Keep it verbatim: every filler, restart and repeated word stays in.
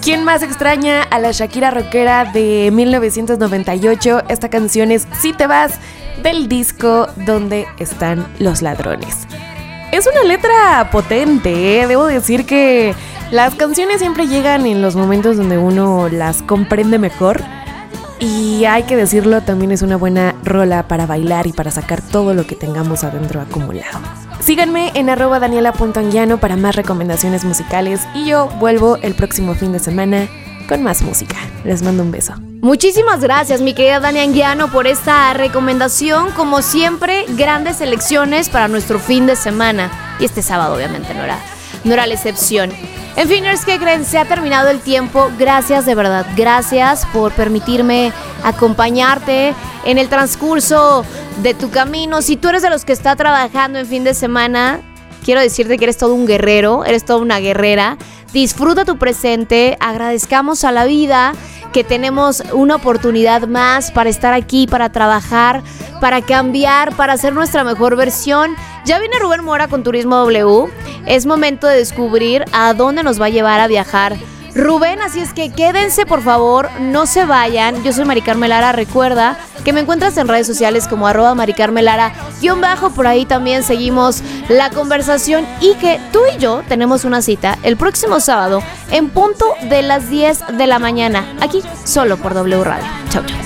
¿Quién más extraña a la Shakira rockera de mil novecientos noventa y ocho? Esta canción es Si te vas, del disco Donde están los ladrones. Es una letra potente, ¿eh? Debo decir que las canciones siempre llegan en los momentos donde uno las comprende mejor. Y hay que decirlo, también es una buena rola para bailar y para sacar todo lo que tengamos adentro acumulado. Síganme en arroba daniela punto anguiano para más recomendaciones musicales y yo vuelvo el próximo fin de semana con más música. Les mando un beso. Muchísimas gracias, mi querida Dani Anguiano, por esta recomendación. Como siempre, grandes elecciones para nuestro fin de semana. Y este sábado, obviamente, no era, no era la excepción. En fin, es que creen, se ha terminado el tiempo. Gracias, de verdad, gracias por permitirme acompañarte en el transcurso de tu camino. Si tú eres de los que está trabajando en fin de semana, quiero decirte que eres todo un guerrero, eres toda una guerrera. Disfruta tu presente, agradezcamos a la vida que tenemos una oportunidad más para estar aquí, para trabajar, para cambiar, para hacer nuestra mejor versión. Ya viene Rubén Mora con Turismo W. Es momento de descubrir a dónde nos va a llevar a viajar Rubén, así es que quédense, por favor, no se vayan. Yo soy Mari Carmen Lara, recuerda que me encuentras en redes sociales como arroba Mari Carmen Lara, guión bajo, por ahí también seguimos la conversación y que tú y yo tenemos una cita el próximo sábado en punto de las diez de la mañana, aquí solo por W Radio. Chau, chau.